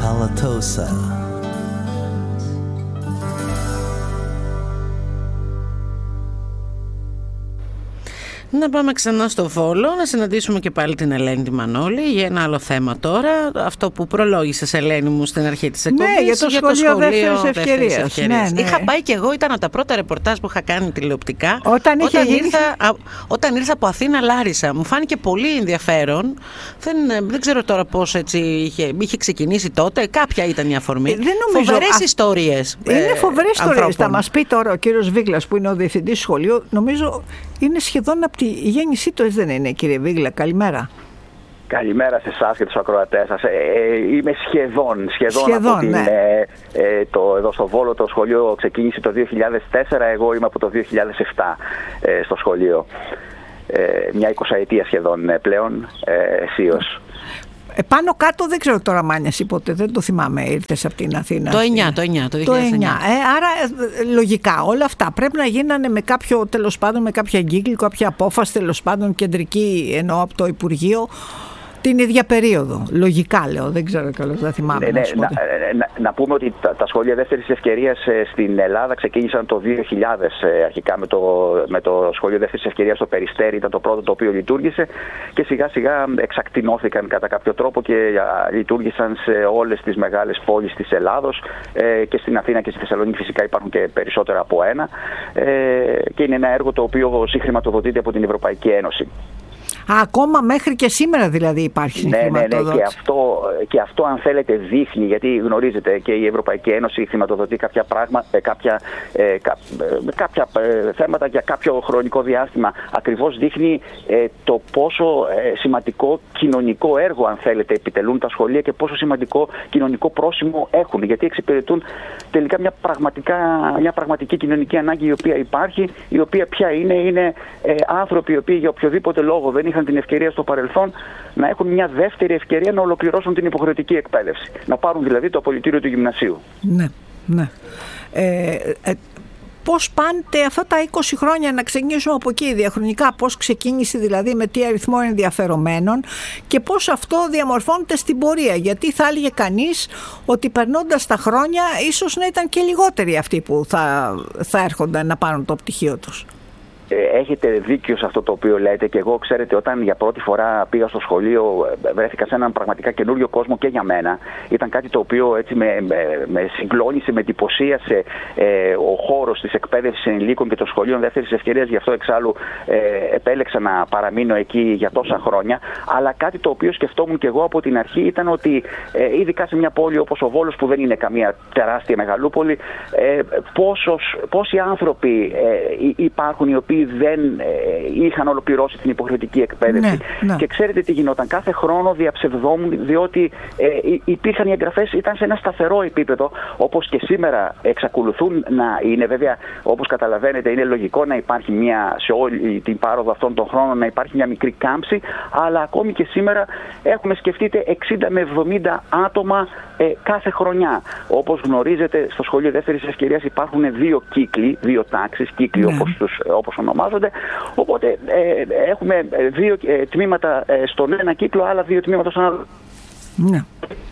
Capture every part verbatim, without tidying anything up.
halitosa. Να πάμε ξανά στο Βόλο, να συναντήσουμε και πάλι την Ελένη τη Μανώλη για ένα άλλο θέμα τώρα. Αυτό που προλόγησες, Ελένη μου, στην αρχή της εκπομπής. Ναι, για το για σχολείο, το σχολείο δεύτερης ευκαιρίας. ευκαιρίας. Ναι, ναι. Είχα πάει και εγώ, ήταν από τα πρώτα ρεπορτάζ που είχα κάνει τηλεοπτικά. Όταν, όταν, είχε ήρθα, α, όταν ήρθα από Αθήνα Λάρισα. Μου φάνηκε πολύ ενδιαφέρον. Δεν, δεν ξέρω τώρα πώς έτσι είχε, είχε ξεκινήσει τότε. Κάποια ήταν η αφορμή. Φοβερές α... ιστορίες. Είναι ε, φοβερές ιστορίες. Θα μας πει τώρα ο κύριος Βίγλας, που είναι ο διευθυντής του σχολείου. Νομίζω είναι σχεδόν από τη γέννησή του, δεν είναι, κύριε Βίγλα? Καλημέρα. Καλημέρα σε εσάς και τους ακροατές σας. Ε, είμαι σχεδόν, σχεδόν, σχεδόν από την, ναι. ε, ε, το, εδώ στο Βόλο. Το σχολείο ξεκίνησε το δύο χιλιάδες τέσσερα, εγώ είμαι από το δύο χιλιάδες επτά ε, στο σχολείο. Ε, μια εικοσαετία σχεδόν ε, πλέον, ε, αισίως. Πάνω κάτω δεν ξέρω τώρα, Μάνιας, ποτέ δεν το θυμάμαι, ήρθες από την Αθήνα. Το εννιά, το εννιά, το δύο χιλιάδες εννιά. Το εννιά. Ε, άρα λογικά όλα αυτά πρέπει να γίνανε με κάποιο, τέλος πάντων, με κάποια εγκύκλιο, κάποια απόφαση, τέλος πάντων, κεντρική, εννοώ από το Υπουργείο, την ίδια περίοδο. Λογικά λέω, δεν ξέρω καλώς, δεν θυμάμαι. Ναι, ναι, να, να, να πούμε ότι τα, τα σχολεία δεύτερης ευκαιρίας ε, στην Ελλάδα ξεκίνησαν το δύο χιλιάδες, ε, αρχικά με το, με το σχολείο δεύτερης ευκαιρίας στο Περιστέρι, ήταν το πρώτο το οποίο λειτουργήσε, και σιγά σιγά εξακτηνώθηκαν κατά κάποιο τρόπο και α, λειτουργήσαν σε όλες τις μεγάλες πόλεις της Ελλάδος, ε, και στην Αθήνα και στη Θεσσαλονίκη φυσικά υπάρχουν και περισσότερα από ένα, ε, και είναι ένα έργο το οποίο συγχρηματοδοτείται από την Ευρωπαϊκή Ένωση. Α, ακόμα μέχρι και σήμερα δηλαδή υπάρχει ναι, χρηματοδότηση. Ναι, ναι, και αυτό, και αυτό αν θέλετε δείχνει, γιατί γνωρίζετε και η Ευρωπαϊκή Ένωση χρηματοδοτεί κάποια, πράγμα, κάποια, ε, κα, ε, κάποια ε, θέματα για κάποιο χρονικό διάστημα. Ακριβώς δείχνει ε, το πόσο ε, σημαντικό κοινωνικό έργο, αν θέλετε, επιτελούν τα σχολεία και πόσο σημαντικό κοινωνικό πρόσημο έχουν. Γιατί εξυπηρετούν τελικά μια, πραγματικά, μια πραγματική κοινωνική ανάγκη η οποία υπάρχει, η οποία πια είναι, είναι ε, άνθρωποι οι οποίοι για οποιοδήποτε λόγο δεν είχαν την ευκαιρία στο παρελθόν να έχουν μια δεύτερη ευκαιρία να ολοκληρώσουν την υποχρεωτική εκπαίδευση. Να πάρουν δηλαδή το απολυτήριο του γυμνασίου. Ναι, ναι. Ε, ε, πώς πάνε αυτά τα είκοσι χρόνια, να ξεκινήσουμε από εκεί διαχρονικά, πώς ξεκίνησε δηλαδή, με τι αριθμό ενδιαφερομένων και πώς αυτό διαμορφώνεται στην πορεία? Γιατί θα έλεγε κανείς ότι περνώντας τα χρόνια ίσως να ήταν και λιγότεροι αυτοί που θα, θα έρχονταν να πάρουν το πτυχίο τους. Έχετε δίκιο σε αυτό το οποίο λέτε, και εγώ, ξέρετε, όταν για πρώτη φορά πήγα στο σχολείο βρέθηκα σε έναν πραγματικά καινούριο κόσμο και για μένα. Ήταν κάτι το οποίο έτσι με, με, με συγκλώνησε, με εντυπωσίασε ε, ο χώρος της εκπαίδευσης ενηλίκων και των σχολείων δεύτερης ευκαιρίας. Γι' αυτό εξάλλου ε, επέλεξα να παραμείνω εκεί για τόσα χρόνια. Αλλά κάτι το οποίο σκεφτόμουν και εγώ από την αρχή ήταν ότι ε, ειδικά σε μια πόλη όπως ο Βόλος, που δεν είναι καμία τεράστια μεγαλούπολη, ε, πόσος, πόσοι άνθρωποι ε, υπάρχουν οι οποίοι δεν ε, είχαν ολοκληρώσει την υποχρεωτική εκπαίδευση. Ναι, ναι. Και ξέρετε τι γινόταν? Κάθε χρόνο διαψευδόμουν, διότι ε, υπήρχαν οι εγγραφές, ήταν σε ένα σταθερό επίπεδο, όπως και σήμερα εξακολουθούν να είναι. Βέβαια, όπως καταλαβαίνετε, είναι λογικό να υπάρχει μια, σε όλη την πάροδο αυτών των χρόνων, να υπάρχει μια μικρή κάμψη, αλλά ακόμη και σήμερα έχουμε, σκεφτείτε, εξήντα με εβδομήντα άτομα ε, κάθε χρονιά. Όπως γνωρίζετε, στο σχολείο δεύτερης ευκαιρίας υπάρχουν δύο κύκλοι, δύο τάξεις, κύκλοι, ναι, όπως, τους, όπως ονομάζονται. Οπότε ε, έχουμε δύο ε, τμήματα ε, στον ένα κύκλο, άλλα δύο τμήματα στον άλλο. Ναι.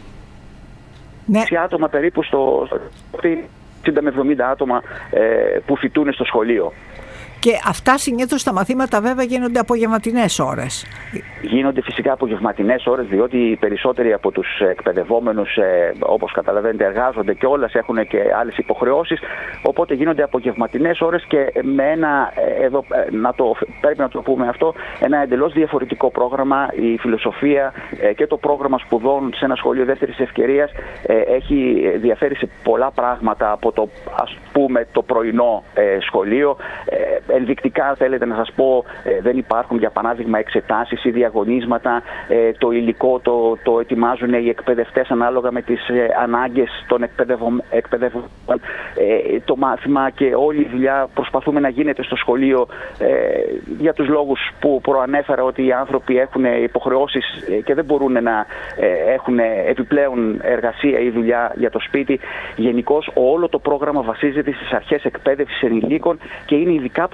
Ναι. Άτομα περίπου στο, στο εξήντα με εβδομήντα άτομα ε, που φοιτούν στο σχολείο. Και αυτά συνήθως τα μαθήματα βέβαια γίνονται απογευματινές ώρες. Γίνονται φυσικά απογευματινές ώρες, διότι οι περισσότεροι από τους εκπαιδευόμενους, ε, όπως καταλαβαίνετε, εργάζονται και όλες έχουν και άλλες υποχρεώσεις. Οπότε γίνονται απογευματινές ώρες και με ένα, ε, εδώ, ε, να το, πρέπει να το πούμε αυτό, ένα εντελώς διαφορετικό πρόγραμμα. Η φιλοσοφία ε, και το πρόγραμμα σπουδών σε ένα σχολείο δεύτερης ευκαιρίας ε, έχει διαφέρει σε πολλά πράγματα από το, ας πούμε, το πρωινό ε, σχολείο. Ε, Ενδεικτικά, θέλετε να σας πω, ε, δεν υπάρχουν για παράδειγμα εξετάσεις ή διαγωνίσματα. Ε, το υλικό το, το ετοιμάζουν οι εκπαιδευτές ανάλογα με τις ε, ανάγκες των εκπαιδευόμενων. Ε, το μάθημα και όλη η δουλειά προσπαθούμε να γίνεται στο σχολείο ε, για τους λόγους που προανέφερα, ότι οι άνθρωποι έχουν υποχρεώσεις και δεν μπορούν να ε, έχουν επιπλέον εργασία ή δουλειά για το σπίτι. Γενικώς όλο το πρόγραμμα βασίζεται στις αρχές εκπαίδευσης ενηλίκων και είναι ειδικά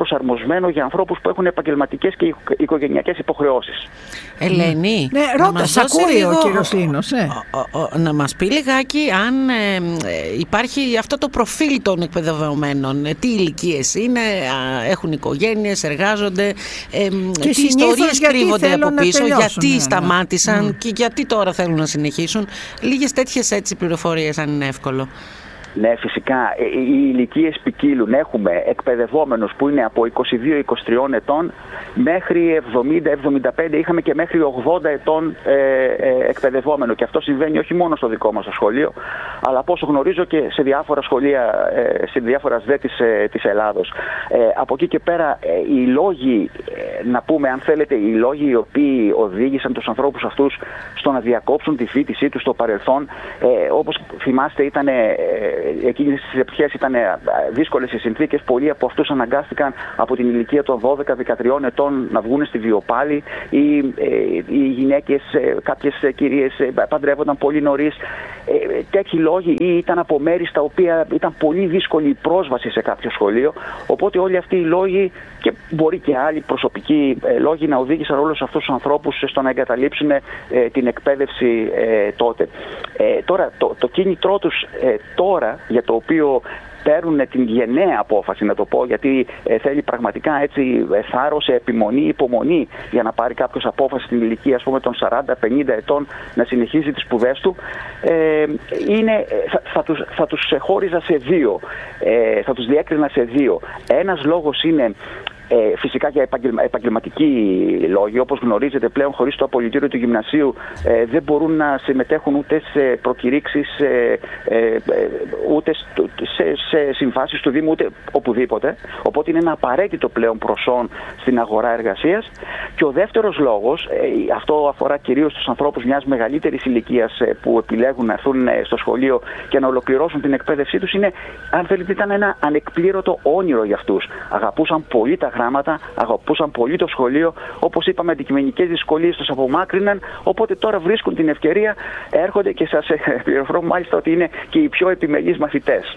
προσαρμοσμένο για ανθρώπους που έχουν επαγγελματικές και οικογενειακές υποχρεώσεις. Ελένη, ναι, ρώτα, σ' ακούει ο κύριος Λίνος. Ναι. Ο, ο, να μας πει λιγάκι αν ε, ε, υπάρχει αυτό το προφίλ των εκπαιδευομένων. Ε, τι ηλικίες είναι, α, έχουν οικογένειες, εργάζονται, ε, τι ιστορίες κρύβονται από πίσω, γιατί ναι, σταμάτησαν ναι. και γιατί τώρα θέλουν να συνεχίσουν. Λίγες τέτοιες έτσι πληροφορίες, αν είναι εύκολο. Ναι, φυσικά. Οι ηλικίες ποικίλουν. Έχουμε εκπαιδευόμενους που είναι από είκοσι δύο είκοσι τρία ετών μέχρι εβδομήντα εβδομήντα πέντε, είχαμε και μέχρι ογδόντα ετών ε, ε, εκπαιδευόμενο. Και αυτό συμβαίνει όχι μόνο στο δικό μας το σχολείο, αλλά από όσο γνωρίζω και σε διάφορα σχολεία, ε, σε διάφορα ΣΔΕ της, ε, της Ελλάδος. Ε, από εκεί και πέρα, ε, οι λόγοι, ε, να πούμε αν θέλετε, οι λόγοι οι οποίοι οδήγησαν τους ανθρώπους αυτούς στο να διακόψουν τη φοιτησή τους στο παρελθόν, ε, όπως θυμάστε ήταν... Ε, εκείνες τις εποχές ήταν δύσκολες οι συνθήκες. Πολλοί από αυτούς αναγκάστηκαν από την ηλικία των δώδεκα δεκατρία ετών να βγουν στη βιοπάλη, ή οι γυναίκες, κάποιες κυρίες παντρεύονταν πολύ νωρίς. Τέτοιοι λόγοι, ή ήταν από μέρη στα οποία ήταν πολύ δύσκολη η πρόσβαση σε κάποιο σχολείο. Οπότε όλοι αυτοί οι λόγοι, και μπορεί και άλλοι προσωπικοί λόγοι, να οδήγησαν όλους αυτούς τους ανθρώπους στο να εγκαταλείψουν την εκπαίδευση τότε. Τώρα, το, το κίνητρό τους τώρα, για το οποίο παίρνουν την γενναία απόφαση, να το πω, γιατί ε, θέλει πραγματικά έτσι ε, θάρρος, επιμονή, υπομονή για να πάρει κάποιος απόφαση στην ηλικία, ας πούμε, των σαράντα πενήντα ετών να συνεχίζει τις σπουδές του, ε, είναι, θα, θα, τους, θα τους χώριζα σε δύο, ε, θα τους διέκρινα σε δύο. Ένας λόγος είναι Ε, φυσικά για επαγγελμα, επαγγελματικοί λόγοι. Όπως γνωρίζετε, πλέον χωρίς το απολυτήριο του γυμνασίου ε, δεν μπορούν να συμμετέχουν ούτε σε προκηρύξεις, ε, ε, ούτε σε, σε συμβάσεις του Δήμου, ούτε οπουδήποτε. Οπότε είναι ένα απαραίτητο πλέον προσόν στην αγορά εργασίας. Και ο δεύτερος λόγος, ε, αυτό αφορά κυρίως τους ανθρώπους μιας μεγαλύτερης ηλικίας ε, που επιλέγουν να έρθουν ε, στο σχολείο και να ολοκληρώσουν την εκπαίδευσή τους, είναι, αν θέλετε, ήταν ένα ανεκπλήρωτο όνειρο για αυτούς. Αγαπούσαν πολύ τα γράμματα, αγαπούσαν πολύ το σχολείο, όπως είπαμε, αντικειμενικές δυσκολίες τους απομάκρυναν, οπότε τώρα βρίσκουν την ευκαιρία, έρχονται, και σας πληροφορώ μάλιστα ότι είναι και οι πιο επιμελείς μαθητές.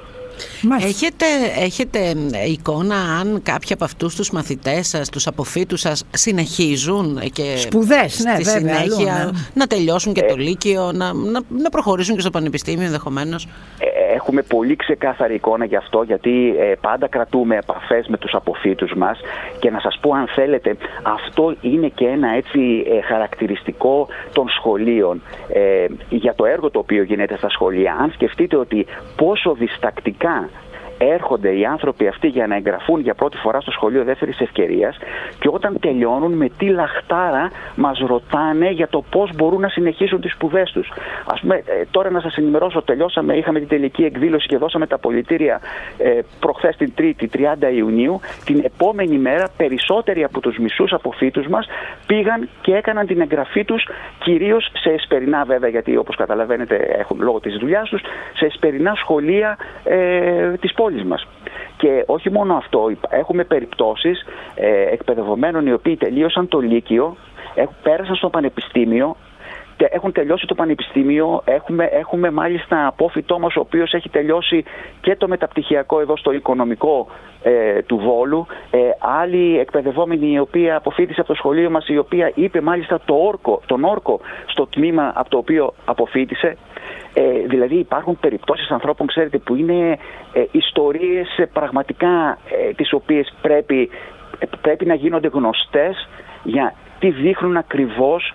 Έχετε, έχετε εικόνα αν κάποιοι από αυτούς τους μαθητές σας, τους αποφύτους σας, συνεχίζουν και σπουδές, ναι, στη βέβαια, συνέχεια αλλού, ναι. να τελειώσουν και ε, το Λύκειο, να, να, να προχωρήσουν και στο πανεπιστήμιο ενδεχομένως? Έχουμε πολύ ξεκάθαρη εικόνα γι' αυτό, γιατί ε, πάντα κρατούμε επαφές με τους αποφύτους μας, και να σας πω, αν θέλετε, αυτό είναι και ένα έτσι ε, χαρακτηριστικό των σχολείων ε, για το έργο το οποίο γίνεται στα σχολεία. Αν σκεφτείτε ότι πόσο διστακτικά έρχονται οι άνθρωποι αυτοί για να εγγραφούν για πρώτη φορά στο σχολείο δεύτερης ευκαιρίας, και όταν τελειώνουν με τι λαχτάρα μας ρωτάνε για το πώς μπορούν να συνεχίσουν τις σπουδές τους. Ας πούμε, τώρα να σας ενημερώσω, τελειώσαμε, είχαμε την τελική εκδήλωση και δώσαμε τα απολυτήρια ε, προχθές την Τρίτη, τριάντα Ιουνίου. Την επόμενη μέρα περισσότεροι από τους μισούς αποφύτους μας πήγαν και έκαναν την εγγραφή τους, κυρίως σε εσπερινά, βέβαια, γιατί όπως καταλαβαίνετε έχουν λόγω της δουλειάς τους, σε εσπερινά σχολεία ε, της πόλης μας. Και όχι μόνο αυτό, έχουμε περιπτώσεις ε, εκπαιδευομένων οι οποίοι τελείωσαν το Λύκειο, έχουν, πέρασαν στο πανεπιστήμιο, τε, έχουν τελειώσει το πανεπιστήμιο, έχουμε, έχουμε μάλιστα απόφοιτό μας ο οποίος έχει τελειώσει και το μεταπτυχιακό εδώ στο οικονομικό ε, του Βόλου, ε, άλλη εκπαιδευόμενη η οποία αποφοίτησε από το σχολείο μας, η οποία είπε μάλιστα το όρκο, τον όρκο στο τμήμα από το οποίο αποφοίτησε. Ε, δηλαδή υπάρχουν περιπτώσεις ανθρώπων, ξέρετε, που είναι ε, ιστορίες ε, πραγματικά ε, τις οποίες πρέπει, ε, πρέπει να γίνονται γνωστές, για τι δείχνουν ακριβώς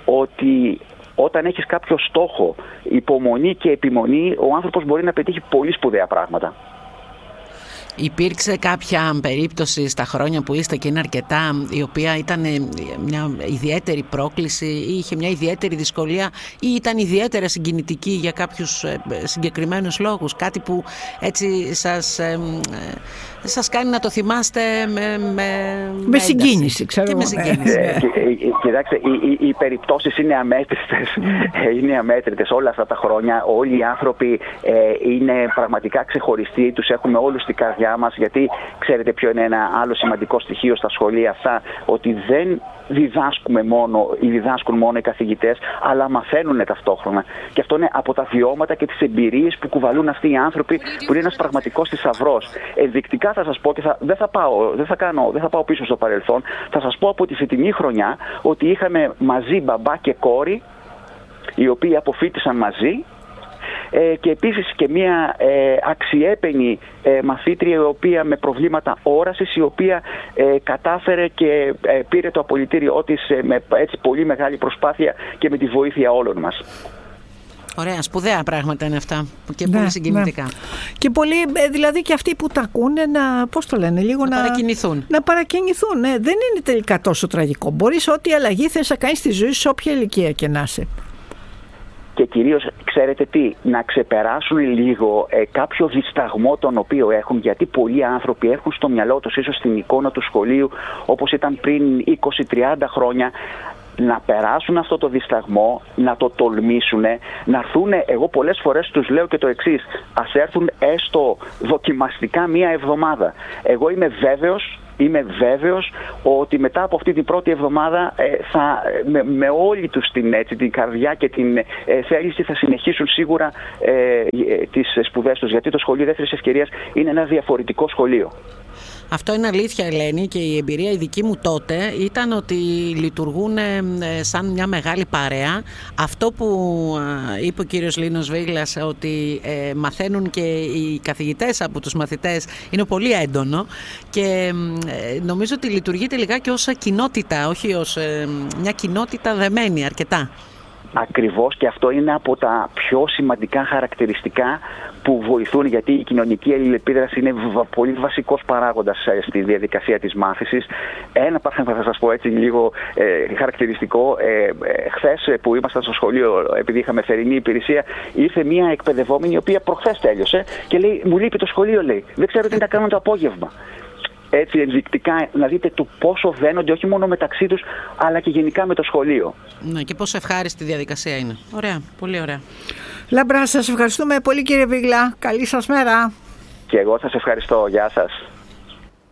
ότι όταν έχεις κάποιο στόχο, υπομονή και επιμονή, ο άνθρωπος μπορεί να πετύχει πολύ σπουδαία πράγματα. Υπήρξε κάποια περίπτωση στα χρόνια που είστε, και είναι αρκετά, η οποία ήταν μια ιδιαίτερη πρόκληση ή είχε μια ιδιαίτερη δυσκολία ή ήταν ιδιαίτερα συγκινητική για κάποιους συγκεκριμένους λόγους? Κάτι που έτσι σας, σας κάνει να το θυμάστε με, με, με συγκίνηση, ξέρω. Και με συγκίνηση. Ε, κοιτάξτε, οι, οι, οι περιπτώσεις είναι αμέτρητες. Είναι αμέτρητες όλα αυτά τα χρόνια. Όλοι οι άνθρωποι ε, είναι πραγματικά ξεχωριστοί. Τους έχουμε όλους στην καρδιά παιδιά μας, γιατί ξέρετε ποιο είναι ένα άλλο σημαντικό στοιχείο στα σχολεία αυτά, ότι δεν διδάσκουμε μόνο, ή διδάσκουν μόνο οι καθηγητές, αλλά μαθαίνουν ταυτόχρονα. Και αυτό είναι από τα βιώματα και τις εμπειρίες που κουβαλούν αυτοί οι άνθρωποι, που είναι ένας πραγματικός θησαυρός. Ενδεικτικά θα σας πω, και θα, δεν, θα πάω, δεν, θα κάνω, δεν θα πάω πίσω στο παρελθόν, θα σας πω από τη φετινή χρονιά ότι είχαμε μαζί μπαμπά και κόρη, οι οποίοι αποφοίτησαν μαζί. Ε, και επίσης και μια ε, αξιέπαινη ε, μαθήτρια, η οποία με προβλήματα όρασης, η οποία ε, κατάφερε και ε, πήρε το απολυτήριό της ε, με έτσι πολύ μεγάλη προσπάθεια και με τη βοήθεια όλων μας. Ωραία, σπουδαία πράγματα είναι αυτά και ναι, πολύ συγκινητικά. Ναι. Και πολλοί, δηλαδή και αυτοί που τα ακούνε να, πώς το λένε, λίγο να, να παρακινηθούν. Να παρακινηθούν, ναι. Δεν είναι τελικά τόσο τραγικό. Μπορείς ό,τι αλλαγή θες να κάνεις στη ζωή σου σε όποια ηλικία και να είσαι. Και κυρίως, ξέρετε τι, να ξεπεράσουν λίγο ε, κάποιο δισταγμό τον οποίο έχουν, γιατί πολλοί άνθρωποι έχουν στο μυαλό τους ίσως την εικόνα του σχολείου όπως ήταν πριν είκοσι τριάντα χρόνια. Να περάσουν αυτό το δισταγμό, να το τολμήσουν, να έρθουν. Εγώ πολλές φορές τους λέω και το εξής: ας έρθουν έστω δοκιμαστικά μία εβδομάδα. Εγώ είμαι βέβαιος, είμαι βέβαιος ότι μετά από αυτή την πρώτη εβδομάδα ε, θα, με, με όλη τους την, έτσι, την καρδιά και την ε, θέληση θα συνεχίσουν σίγουρα ε, ε, τις σπουδές τους, γιατί το σχολείο δεύτερης ευκαιρίας είναι ένα διαφορετικό σχολείο. Αυτό είναι αλήθεια, Ελένη, και η εμπειρία η δική μου τότε ήταν ότι λειτουργούν σαν μια μεγάλη παρέα. Αυτό που είπε ο κύριος Λίνος Βίγλας, ότι μαθαίνουν και οι καθηγητές από τους μαθητές, είναι πολύ έντονο και νομίζω ότι λειτουργεί τελικά και ως κοινότητα, όχι ως μια κοινότητα δεμένη αρκετά. Ακριβώς, και αυτό είναι από τα πιο σημαντικά χαρακτηριστικά που βοηθούν, γιατί η κοινωνική αλληλεπίδραση είναι πολύ βασικός παράγοντας στη διαδικασία της μάθησης. Ένα πράγμα θα σας πω έτσι λίγο ε, χαρακτηριστικό. Ε, ε, χθες που ήμασταν στο σχολείο, επειδή είχαμε θερινή υπηρεσία, ήρθε μια εκπαιδευόμενη, η οποία προχθές τέλειωσε και λέει: μου λείπει το σχολείο, λέει. Δεν ξέρω τι να κάνω το απόγευμα. Έτσι ενδεικτικά να δείτε το πόσο δένονται όχι μόνο μεταξύ τους, αλλά και γενικά με το σχολείο. Ναι, και πόσο ευχάριστη διαδικασία είναι. Ωραία, πολύ ωραία. Λάμπρα, σας ευχαριστούμε πολύ, κύριε Βίγλα. Καλή σας μέρα. Και εγώ σας ευχαριστώ. Γεια σας.